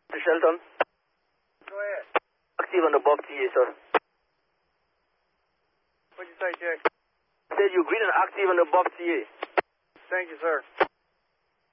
Shelton. Go ahead. Active on the above TA, sir. What'd you say, Jay? Said you green and active on the above TA. Thank you, sir.